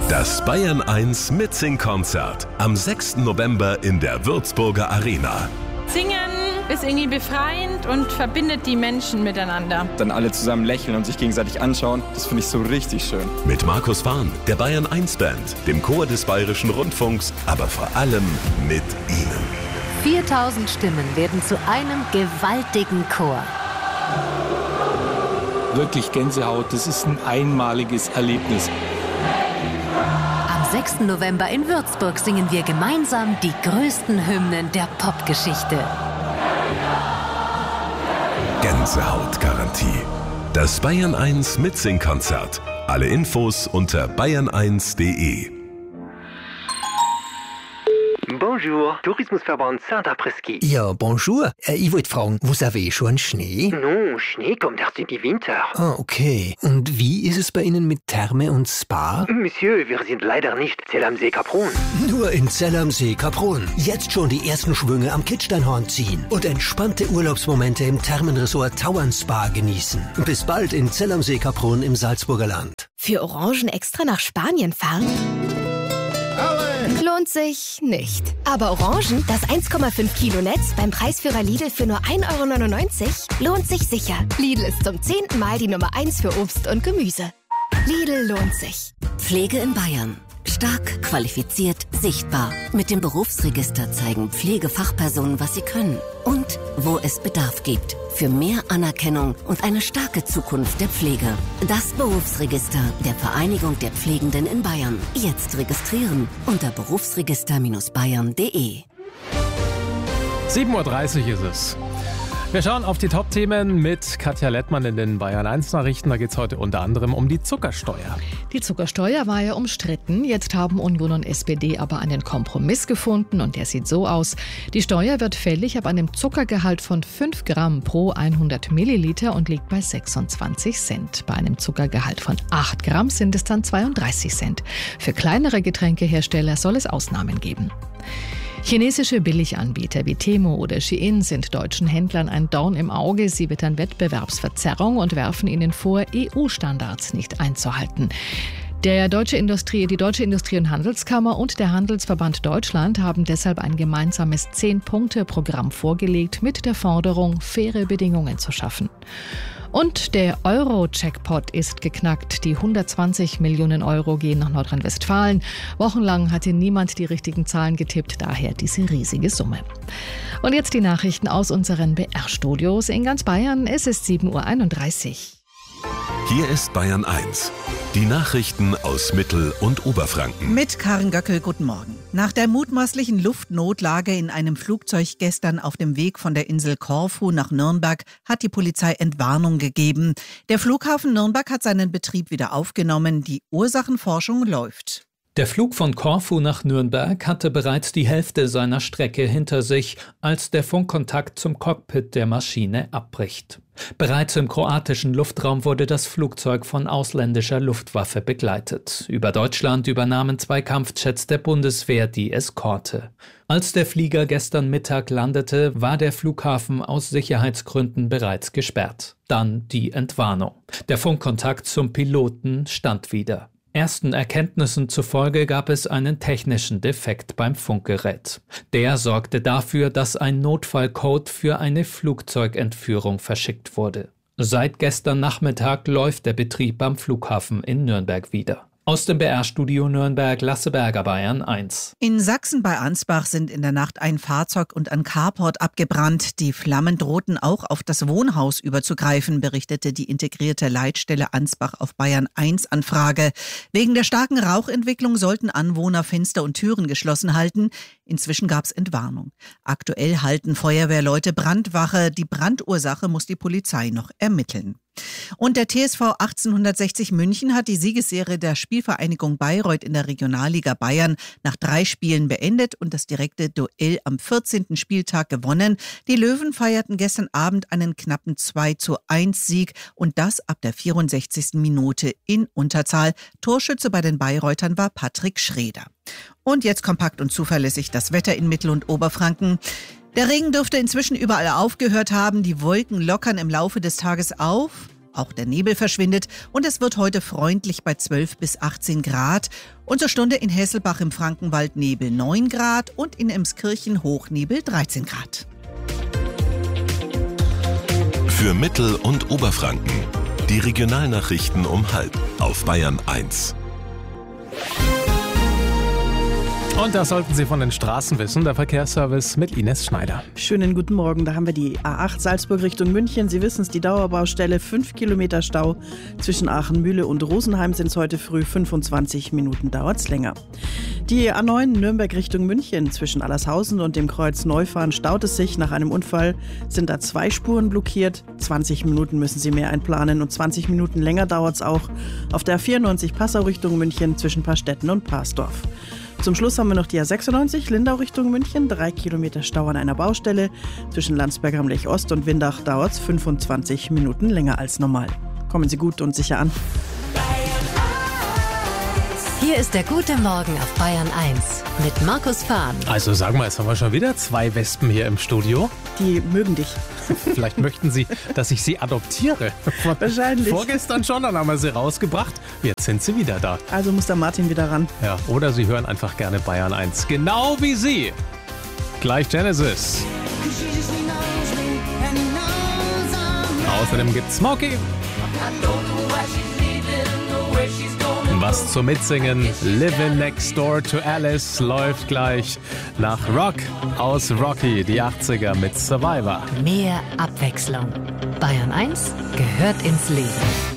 Das Bayern 1 Mitsing-Konzert am 6. November in der Würzburger Arena. Singen ist irgendwie befreiend und verbindet die Menschen miteinander. Dann alle zusammen lächeln und sich gegenseitig anschauen, das finde ich so richtig schön. Mit Markus Fahn, der Bayern 1 Band, dem Chor des Bayerischen Rundfunks, aber vor allem mit Ihnen. 4000 Stimmen werden zu einem gewaltigen Chor. Wirklich Gänsehaut, das ist ein einmaliges Erlebnis. Am 6. November in Würzburg singen wir gemeinsam die größten Hymnen der Popgeschichte. Gänsehautgarantie. Das Bayern 1 Mitsing-Konzert. Alle Infos unter bayern1.de. Bonjour, Tourismusverband Saint-Après-Ski. Ja, bonjour. Ich wollte fragen, vous avez schon Schnee? Non, Schnee kommt erst im Winter. Ah, okay. Und wie ist es bei Ihnen mit Therme und Spa? Monsieur, wir sind leider nicht Zell am See Kaprun. Nur in Zell am See Kaprun. Jetzt schon die ersten Schwünge am Kitzsteinhorn ziehen und entspannte Urlaubsmomente im Thermenresort Tauern Spa genießen. Bis bald in Zell am See Kaprun im Salzburger Land. Für Orangen extra nach Spanien fahren? Lohnt sich nicht. Aber Orangen, das 1,5 Kilo Netz beim Preisführer Lidl für nur 1,99 € lohnt sich sicher. Lidl ist zum 10. Mal die Nummer 1 für Obst und Gemüse. Lidl lohnt sich. Pflege in Bayern. Stark, qualifiziert, sichtbar. Mit dem Berufsregister zeigen Pflegefachpersonen, was sie können. Und wo es Bedarf gibt. Für mehr Anerkennung und eine starke Zukunft der Pflege. Das Berufsregister der Vereinigung der Pflegenden in Bayern. Jetzt registrieren unter berufsregister-bayern.de. 7:30 Uhr ist es. Wir schauen auf die Top-Themen mit Katja Lettmann in den Bayern 1 Nachrichten. Da geht es heute unter anderem um die Zuckersteuer. Die Zuckersteuer war ja umstritten. Jetzt haben Union und SPD aber einen Kompromiss gefunden und der sieht so aus. Die Steuer wird fällig ab einem Zuckergehalt von 5 Gramm pro 100 Milliliter und liegt bei 26 Cent. Bei einem Zuckergehalt von 8 Gramm sind es dann 32 Cent. Für kleinere Getränkehersteller soll es Ausnahmen geben. Chinesische Billiganbieter wie Temu oder Shein sind deutschen Händlern ein Dorn im Auge. Sie wittern Wettbewerbsverzerrung und werfen ihnen vor, EU-Standards nicht einzuhalten. Die Deutsche Industrie- und Handelskammer und der Handelsverband Deutschland haben deshalb ein gemeinsames 10-Punkte-Programm vorgelegt mit der Forderung, faire Bedingungen zu schaffen. Und der Euro-Jackpot ist geknackt. Die 120 Millionen Euro gehen nach Nordrhein-Westfalen. Wochenlang hatte niemand die richtigen Zahlen getippt, daher diese riesige Summe. Und jetzt die Nachrichten aus unseren BR-Studios in ganz Bayern. Es ist 7:31 Uhr. Hier ist Bayern 1. Die Nachrichten aus Mittel- und Oberfranken. Mit Karin Göckel, guten Morgen. Nach der mutmaßlichen Luftnotlage in einem Flugzeug gestern auf dem Weg von der Insel Korfu nach Nürnberg hat die Polizei Entwarnung gegeben. Der Flughafen Nürnberg hat seinen Betrieb wieder aufgenommen. Die Ursachenforschung läuft. Der Flug von Korfu nach Nürnberg hatte bereits die Hälfte seiner Strecke hinter sich, als der Funkkontakt zum Cockpit der Maschine abbricht. Bereits im kroatischen Luftraum wurde das Flugzeug von ausländischer Luftwaffe begleitet. Über Deutschland übernahmen 2 Kampfjets der Bundeswehr die Eskorte. Als der Flieger gestern Mittag landete, war der Flughafen aus Sicherheitsgründen bereits gesperrt. Dann die Entwarnung. Der Funkkontakt zum Piloten stand wieder. Ersten Erkenntnissen zufolge gab es einen technischen Defekt beim Funkgerät. Der sorgte dafür, dass ein Notfallcode für eine Flugzeugentführung verschickt wurde. Seit gestern Nachmittag läuft der Betrieb am Flughafen in Nürnberg wieder. Aus dem BR-Studio Nürnberg, Lasse Berger, Bayern 1. In Sachsen bei Ansbach sind in der Nacht ein Fahrzeug und ein Carport abgebrannt. Die Flammen drohten auch auf das Wohnhaus überzugreifen, berichtete die integrierte Leitstelle Ansbach auf Bayern 1 Anfrage. Wegen der starken Rauchentwicklung sollten Anwohner Fenster und Türen geschlossen halten. Inzwischen gab es Entwarnung. Aktuell halten Feuerwehrleute Brandwache. Die Brandursache muss die Polizei noch ermitteln. Und der TSV 1860 München hat die Siegesserie der Spielvereinigung Bayreuth in der Regionalliga Bayern nach 3 Spielen beendet und das direkte Duell am 14. Spieltag gewonnen. Die Löwen feierten gestern Abend einen knappen 2:1 Sieg und das ab der 64. Minute in Unterzahl. Torschütze bei den Bayreutern war Patrick Schreder. Und jetzt kompakt und zuverlässig das Wetter in Mittel- und Oberfranken. Der Regen dürfte inzwischen überall aufgehört haben. Die Wolken lockern im Laufe des Tages auf. Auch der Nebel verschwindet und es wird heute freundlich bei 12 bis 18 Grad. Und zur Stunde in Hesselbach im Frankenwald Nebel 9 Grad und in Emskirchen Hochnebel 13 Grad. Für Mittel- und Oberfranken die Regionalnachrichten um 12:30 auf Bayern 1. Und das sollten Sie von den Straßen wissen, der Verkehrsservice mit Ines Schneider. Schönen guten Morgen, da haben wir die A8 Salzburg Richtung München. Sie wissen es, die Dauerbaustelle, 5 Kilometer Stau. Zwischen Aachen-Mühle und Rosenheim sind es heute früh, 25 Minuten dauert es länger. Die A9 Nürnberg Richtung München, zwischen Allershausen und dem Kreuz Neufahren staut es sich. Nach einem Unfall sind da 2 Spuren blockiert. 20 Minuten müssen Sie mehr einplanen und 20 Minuten länger dauert es auch auf der A94 Passau Richtung München zwischen Paarstetten und Parsdorf. Zum Schluss haben wir noch die A96 Lindau Richtung München. 3 Kilometer Stau an einer Baustelle. Zwischen Landsberg am Lech Ost und Windach dauert es 25 Minuten länger als normal. Kommen Sie gut und sicher an. Hier ist der gute Morgen auf Bayern 1 mit Markus Fahn. Also sagen wir, jetzt haben wir schon wieder 2 Wespen hier im Studio. Die mögen dich. Vielleicht möchten Sie, dass ich sie adoptiere. Wahrscheinlich. Vorgestern schon, dann haben wir sie rausgebracht. Jetzt sind sie wieder da. Also muss der Martin wieder ran. Ja, oder Sie hören einfach gerne Bayern 1. Genau wie Sie. Gleich Genesis. Außerdem gibt's Smokey. Was zum Mitsingen. Living Next Door to Alice läuft gleich nach Rock aus Rocky, die 80er mit Survivor. Mehr Abwechslung. Bayern 1 gehört ins Leben.